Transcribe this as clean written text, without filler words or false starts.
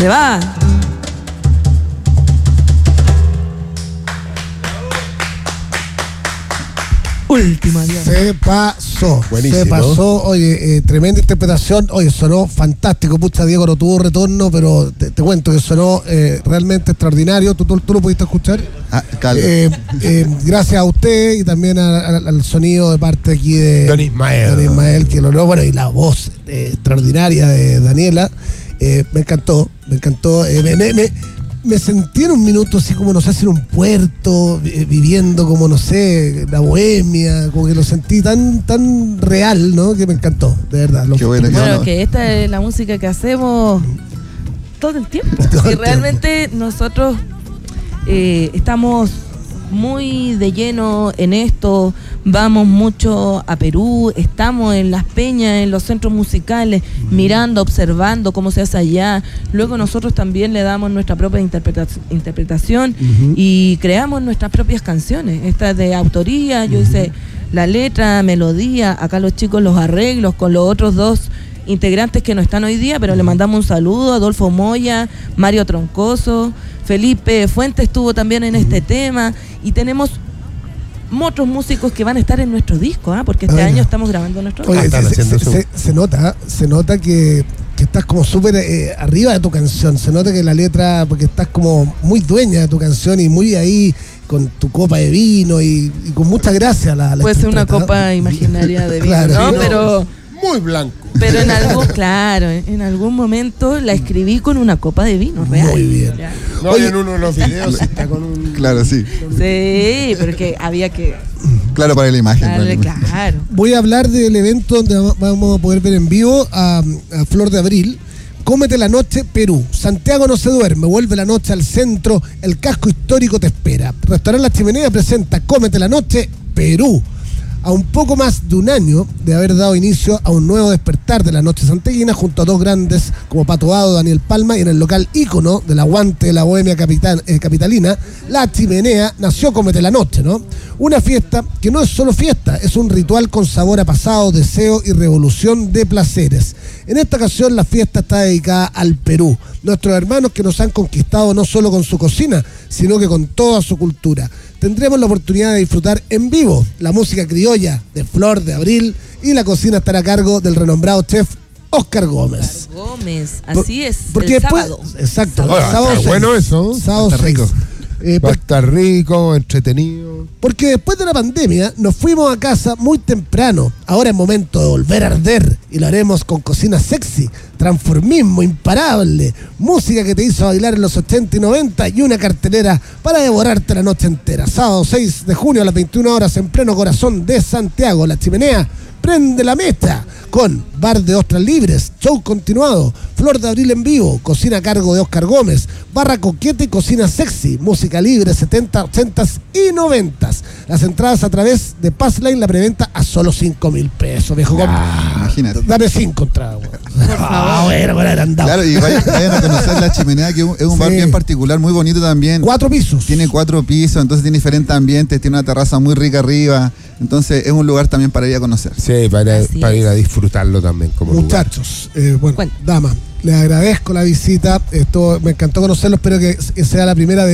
Se va. Última, Dios. Se pasó. Buenísimo. Se pasó. Oye, tremenda interpretación. Oye, sonó fantástico. Pucha, Diego no tuvo retorno, pero te cuento que sonó realmente extraordinario. ¿Tú lo pudiste escuchar? Gracias a usted y también al sonido de parte aquí de Don Ismael, que lo logró. Bueno, y la voz extraordinaria de Daniela. Me encantó. Me sentí en un minuto así como, no sé, en un puerto, viviendo como, no sé, la bohemia, como que lo sentí tan real, ¿no? Que me encantó, de verdad. Qué bueno, Que esta es la música que hacemos todo el tiempo. Y realmente nosotros estamos muy de lleno en esto, vamos mucho a Perú, estamos en las peñas, en los centros musicales, mirando, observando cómo se hace allá. Luego nosotros también le damos nuestra propia interpretación y creamos nuestras propias canciones. Esta es de autoría, yo hice la letra, melodía, acá los chicos los arreglos con los otros dos integrantes que no están hoy día, pero le mandamos un saludo a Adolfo Moya, Mario Troncoso, Felipe Fuentes estuvo también en este tema, y tenemos otros músicos que van a estar en nuestro disco, porque este año estamos grabando nuestro disco. Se nota que estás como súper arriba de tu canción, se nota que la letra, porque estás como muy dueña de tu canción y muy ahí con tu copa de vino y con mucha gracia la puede ser una copa imaginaria de vino, claro, ¿no? Pero muy blanco. Pero en algún momento la escribí con una copa de vino real. Muy bien. No, y en uno de los videos está con un... Claro, sí. Sí, porque había que... Claro, para la imagen. Claro. Voy a hablar del evento donde vamos a poder ver en vivo a Flor de Abril. Cómete la noche, Perú. Santiago no se duerme, vuelve la noche al centro, el casco histórico te espera. Restaurante La Chimenea presenta Cómete la noche, Perú. A un poco más de un año de haber dado inicio a un nuevo despertar de la noche santiaguina junto a dos grandes como Pato Vado, Daniel Palma, y en el local ícono del aguante de la bohemia capitalina, La Chimenea, nació Cómete la noche, ¿no? Una fiesta que no es solo fiesta, es un ritual con sabor a pasado, deseo y revolución de placeres. En esta ocasión la fiesta está dedicada al Perú, nuestros hermanos que nos han conquistado no solo con su cocina, sino que con toda su cultura. Tendremos la oportunidad de disfrutar en vivo la música criolla de Flor de Abril, y la cocina estará a cargo del renombrado chef Oscar Gómez. Así es. Porque el después, sábado. exacto. Sábado está bueno eso. Sábado está rico. Va a estar rico, entretenido. Porque después de la pandemia nos fuimos a casa muy temprano. Ahora es momento de volver a arder, y lo haremos con cocina sexy, transformismo imparable, música que te hizo bailar en los 80 y 90 y una cartelera para devorarte la noche entera. Sábado 6 de junio a las 21 horas en pleno corazón de Santiago. La Chimenea prende la meta con bar de ostras libres, show continuado, Flor de Abril en vivo, cocina a cargo de Oscar Gómez, barra coqueta y cocina sexy, música libre 70, 80 y 90. Las entradas a través de Passline, la preventa a solo 5.000 pesos, viejo. Imagínate. Dame 5 entradas, bueno, Claro, y vayan a conocer La Chimenea, que es un bar bien particular, muy bonito también. 4 pisos. Tiene 4 pisos, entonces tiene diferentes ambientes, tiene una terraza muy rica arriba, entonces es un lugar también para ir a conocer. Sí, para ir a disfrutarlo también como muchachos, bueno, dama, les agradezco la visita, me encantó conocerlos, espero que sea la primera vez